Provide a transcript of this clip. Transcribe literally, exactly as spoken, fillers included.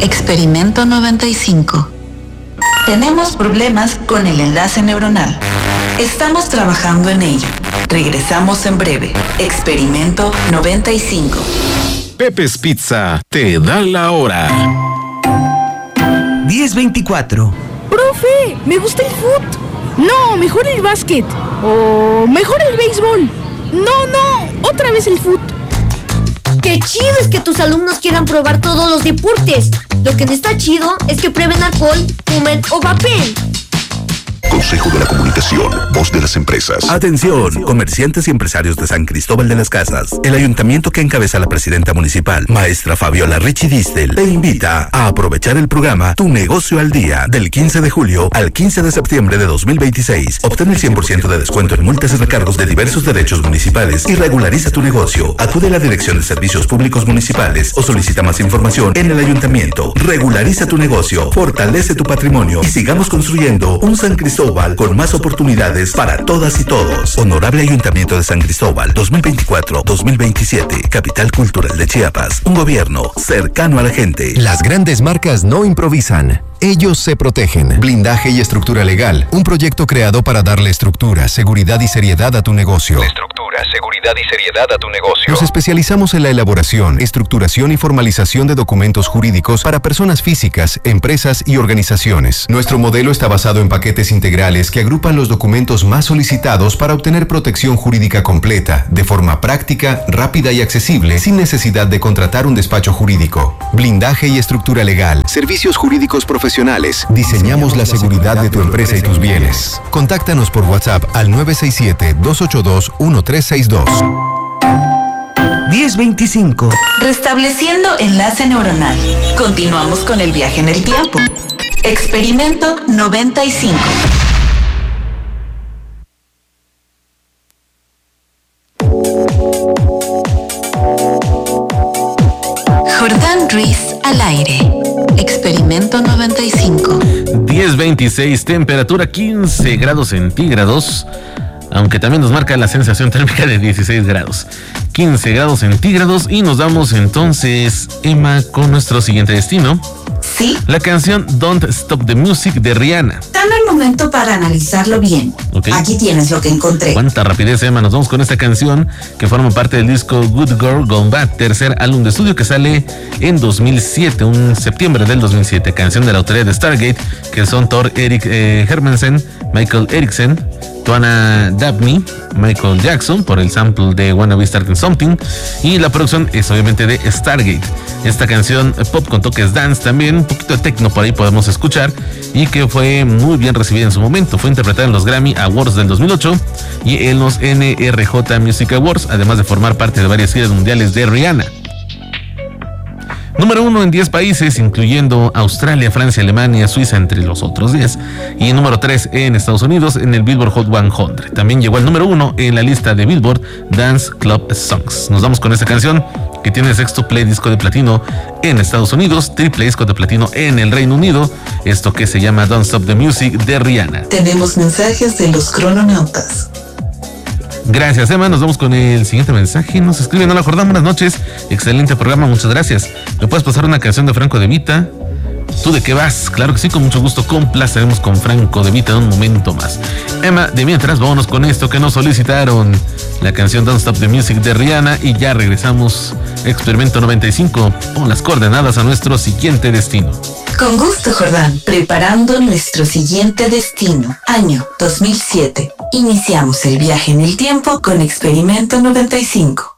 Experimento noventa y cinco. Tenemos problemas con el enlace neuronal. Estamos trabajando en ello. Regresamos en breve. Experimento noventa y cinco. Pepe's Pizza te da la hora. diez veinticuatro. ¡Profe! ¡Me gusta el fut! No, mejor el básquet. O mejor el béisbol. No, no, otra vez el fut. ¡Qué chido es que tus alumnos quieran probar todos los deportes! Lo que no está chido es que prueben alcohol, fumen o vapeen. Consejo de la Comunicación, voz de las empresas. Atención, comerciantes y empresarios de San Cristóbal de las Casas. El ayuntamiento que encabeza la presidenta municipal, maestra Fabiola Richie Distel, te invita a aprovechar el programa Tu Negocio al Día del quince de julio al quince de septiembre de dos mil veintiséis. Obtén el cien por ciento de descuento en multas y recargos de diversos derechos municipales y regulariza tu negocio. Acude a la Dirección de Servicios Públicos Municipales o solicita más información en el ayuntamiento. Regulariza tu negocio, fortalece tu patrimonio y sigamos construyendo un San Cristóbal con más oportunidades para todas y todos. Honorable Ayuntamiento de San Cristóbal dos mil veinticuatro dos mil veintisiete, Capital Cultural de Chiapas, un gobierno cercano a la gente. Las grandes marcas no improvisan. Ellos se protegen. Blindaje y estructura legal. Un proyecto creado para darle estructura, seguridad y seriedad a tu negocio. Estructura, seguridad y seriedad a tu negocio. Nos especializamos en la elaboración, estructuración y formalización de documentos jurídicos para personas físicas, empresas y organizaciones. Nuestro modelo está basado en paquetes integrales que agrupan los documentos más solicitados para obtener protección jurídica completa, de forma práctica, rápida y accesible, sin necesidad de contratar un despacho jurídico. Blindaje y estructura legal. Servicios jurídicos profesionales. Diseñamos la seguridad de tu empresa y tus bienes. Contáctanos por WhatsApp al nueve seis siete, dos ocho dos, uno tres seis dos. diez veinticinco. Restableciendo enlace neuronal. Continuamos con el viaje en el tiempo. Experimento noventa y cinco. Jordán Ruiz al aire. Experimento noventa y cinco. diez veintiséis, temperatura quince grados centígrados, aunque también nos marca la sensación térmica de dieciséis grados. quince grados centígrados y nos vamos entonces, Emma, con nuestro siguiente destino. Sí. La canción Don't Stop the Music de Rihanna. Dame un momento para analizarlo bien. Okay. Aquí tienes lo que encontré. Cuánta rapidez, Emma. Nos vamos con esta canción que forma parte del disco Good Girl Gone Bad, tercer álbum de estudio que sale en dos mil siete, un septiembre del dos mil siete. Canción de la autoría de Stargate, que son Thor Erik eh, Hermansen, Michael Erickson, Tuana Dabney, Michael Jackson por el sample de Wanna Be Starting Something, y la producción es obviamente de Stargate. Esta canción pop con toques dance, también un poquito de techno por ahí podemos escuchar, y que fue muy bien recibida en su momento. Fue interpretada en los Grammy Awards del dos mil ocho y en los N R J Music Awards, además de formar parte de varias giras mundiales de Rihanna. Número uno en diez países, incluyendo Australia, Francia, Alemania, Suiza, entre los otros diez. Y número tres en Estados Unidos, en el Billboard Hot cien. También llegó al número uno en la lista de Billboard Dance Club Songs. Nos vamos con esta canción, que tiene sexto play disco de platino en Estados Unidos, triple disco de platino en el Reino Unido. Esto que se llama Don't Stop the Music de Rihanna. Tenemos mensajes de los crononautas. Gracias, Emma. Nos vamos con el siguiente mensaje. Nos escriben: hola, Jordán, buenas noches. Excelente programa, muchas gracias. ¿Me puedes pasar una canción de Franco De Vita? ¿Tú de qué vas? Claro que sí, con mucho gusto complaceremos con Franco De Vita en un momento más. Emma, de mientras, vámonos con esto que nos solicitaron, la canción Don't Stop the Music de Rihanna, y ya regresamos. Experimento noventa y cinco, con las coordenadas a nuestro siguiente destino. Con gusto, Jordán. Preparando nuestro siguiente destino. Año dos mil siete. Iniciamos el viaje en el tiempo con Experimento noventa y cinco.